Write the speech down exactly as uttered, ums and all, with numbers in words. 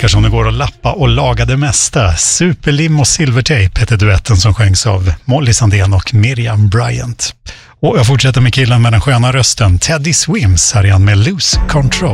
verkar som det går att lappa och laga det mesta. Superlim och Silvertape heter duetten som sjöngs av Molly Sandén och Miriam Bryant. Och jag fortsätter med killen med den sköna rösten, Teddy Swims, här igen med Lose Control.